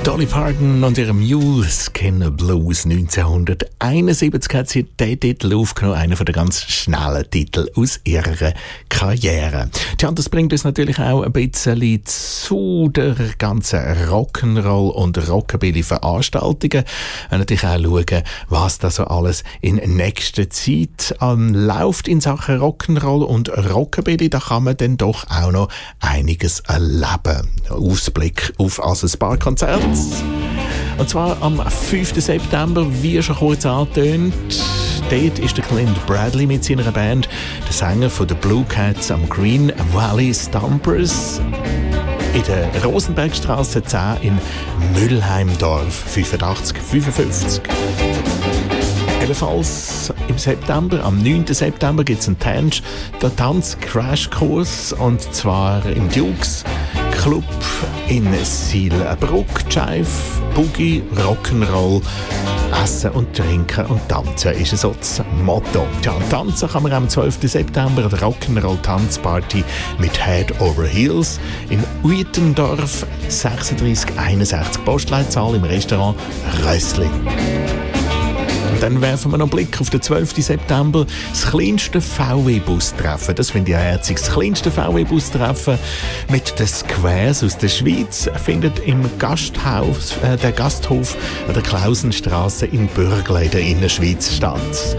Dolly Parton und ihre Muleskin Blues 1971 hat sie diesen Titel aufgenommen, einer der ganz schnellen Titel aus ihrer Karriere. Tja, das bringt uns natürlich auch ein bisschen zu der ganzen Rock'n'Roll- und Rockabilly-Veranstaltungen. Und natürlich auch schauen, was da so alles in nächster Zeit läuft in Sachen Rock'n'Roll und Rockabilly. Da kann man dann doch auch noch einiges erleben. Ausblick auf also ein paar Konzerte. Und zwar am 5. September, wie schon kurz angetönt. Dort ist der Clint Bradley mit seiner Band, der Sänger von den Blue Cats am Green Valley Stompers in der Rosenbergstraße 10 in Müllheimdorf 8555. Ebenfalls im September, am 9. September gibt es einen Tanz-Crashkurs und zwar im Dukes Club in Silbruck. Jive, Boogie, Rock'n'Roll, Essen und Trinken und Tanzen ist so das Motto. Ja, tanzen kann man am 12. September an der Rock'n'Roll-Tanzparty mit Head Over Heels in Uitendorf 3661 Postleitzahl im Restaurant Rössli. Dann werfen wir noch einen Blick auf den 12. September. Das kleinste VW-Bus-Treffen. Das finde ich herzig. Das kleinste VW-Bus-Treffen mit den Squares aus der Schweiz findet im Gasthof an der Klausenstraße in Bürgle in der Innerschweiz statt.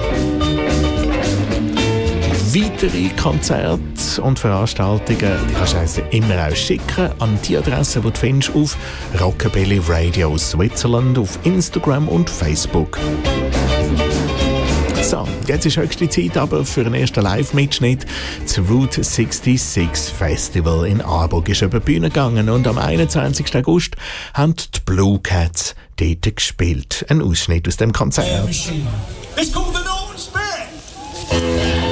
Weitere Konzerte und Veranstaltungen, die kannst du also immer auch schicken an die Adresse, die du findest auf Rockabilly Radio Switzerland auf Instagram und Facebook. So, jetzt ist höchste Zeit aber für einen ersten Live-Mitschnitt. Das Route 66 Festival in Aarburg ist über die Bühne gegangen und am 21. August haben die Blue Cats dort gespielt. Ein Ausschnitt aus dem Konzert.